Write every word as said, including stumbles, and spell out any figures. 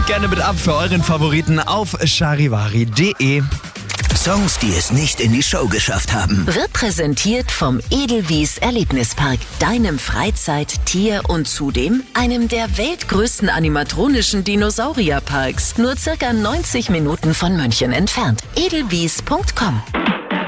gerne mit ab für euren Favoriten auf charivari punkt de. Songs, die es nicht in die Show geschafft haben. Wird präsentiert vom Edelwies Erlebnispark, deinem Freizeit-, Tier- und zudem einem der weltgrößten animatronischen Dinosaurierparks. Nur circa neunzig Minuten von München entfernt. edelwies punkt com